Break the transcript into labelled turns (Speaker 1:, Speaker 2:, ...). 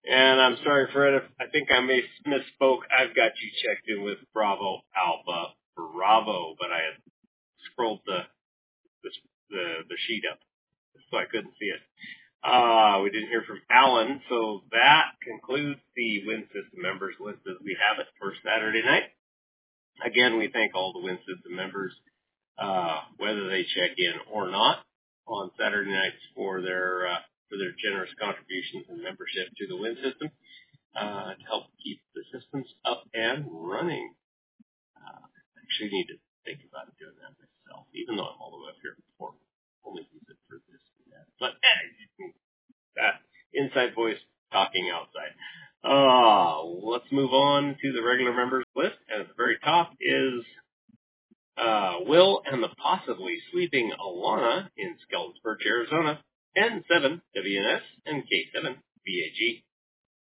Speaker 1: And I'm sorry, Fred, if I think I misspoke. I've got you checked in with Bravo Alpha Bravo, but I had scrolled the sheet up, so I couldn't see it. We didn't hear from Alan, so that concludes the Wind System members list as we have it for Saturday night. Again, we thank all the Wind System members, whether they check in or not, on Saturday nights for their generous contributions and membership to the Wind System to help keep the systems up and running. I actually need to think about doing that myself, even though I'm all the way up here before. Only use it for this and that. But inside voice talking outside. Let's move on to the regular members list. And at the very top is Will and the possibly sleeping Alana in Skeletonsburg, Arizona, N7 WNS and K7